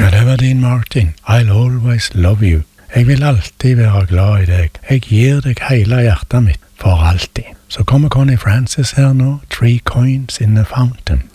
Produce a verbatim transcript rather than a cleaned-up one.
Ja, det var din Martin. I'll always love you. Jeg vil alltid være glad i deg. Jeg gir deg hele hjertet mitt for alltid. Så kommer Connie Francis her nå. Three coins in the fountain.